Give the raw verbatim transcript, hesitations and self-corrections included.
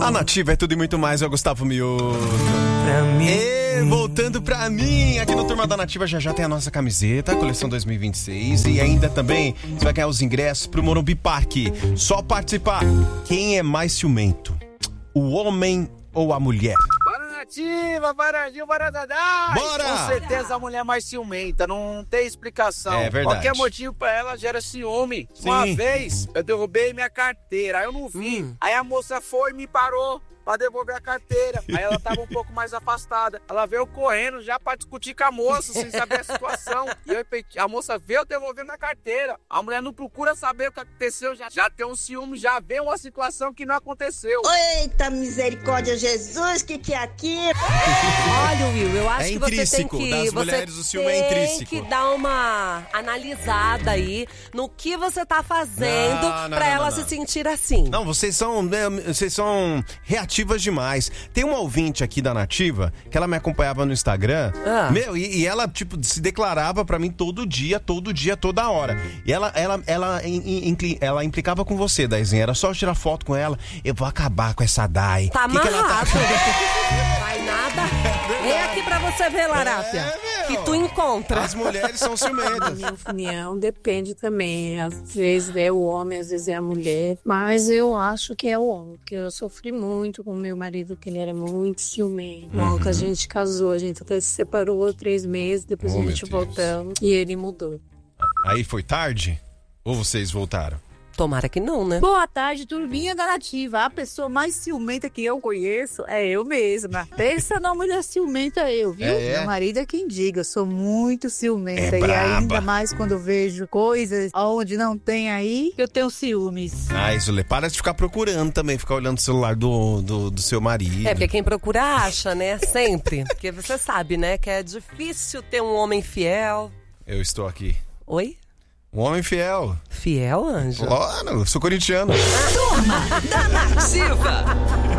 A Nativa é tudo e muito mais, é o Gustavo Mioto. Pra mim. E voltando pra mim, aqui no Turma da Nativa já já tem a nossa camiseta, coleção dois mil e vinte e seis. E ainda também você vai ganhar os ingressos pro Morumbi Parque. Só participar. Quem é mais ciumento? O homem ou a mulher? Nativa, Varadinho, Varadadá. Bora! Com certeza a mulher mais ciumenta, não tem explicação. É verdade. Qualquer motivo pra ela gera ciúme. Sim. Uma vez eu derrubei minha carteira, aí eu não vi. Hum. Aí a moça foi e me parou pra devolver a carteira. Aí ela tava um pouco mais afastada. Ela veio correndo já pra discutir com a moça, sem saber a situação. E eu, a moça veio devolvendo a carteira. A mulher não procura saber o que aconteceu, já, já tem um ciúme, já vê uma situação que não aconteceu. Eita misericórdia, Jesus, que que é aquilo? Olha, Will, eu acho É que você tem intrínseco, que... das você mulheres o ciúme é tem intrínseco. que dar uma analisada aí no que você tá fazendo Não, não, pra não, ela não, se não. sentir assim. Não, vocês são, né, vocês são reativas demais. Tem uma ouvinte aqui da Nativa que ela me acompanhava no Instagram. Ah. Meu, e, e ela, tipo, se declarava pra mim todo dia, todo dia, toda hora. E ela, ela, ela, in- in- ela implicava com você, Daizinha. Era só eu tirar foto com ela. Eu vou acabar com essa Dai. Tá Que que ela tá- amarrado. Vai nada. Vem aqui pra você ver, Larápia. É, que meu. tu encontra. As mulheres são Na ciumentas. minha opinião, depende também. Às vezes é o homem, às vezes é a mulher. Mas eu acho que é o homem, porque eu sofri muito com meu marido, que ele era muito ciumento. Logo que a gente casou, a gente até se separou três meses, depois Oh, a meu gente Deus. voltamos e ele mudou. Aí foi tarde? Ou vocês voltaram? Tomara que não, né? Boa tarde, turminha da Nativa. A pessoa mais ciumenta que eu conheço é eu mesma. Pensa na mulher ciumenta eu, viu? É, é? Meu marido é quem diga, eu sou muito ciumenta. É e braba. ainda mais quando eu vejo coisas onde não tem aí, eu tenho ciúmes. Ah, Isolê, para de ficar procurando também, ficar olhando o celular do, do, do seu marido. É, porque quem procura acha, né? Sempre. Porque você sabe, né? Que é difícil ter um homem fiel. Eu estou aqui. Oi? Um homem fiel. Fiel, Anjo? Claro, eu sou corintiano. Turma da Nativa.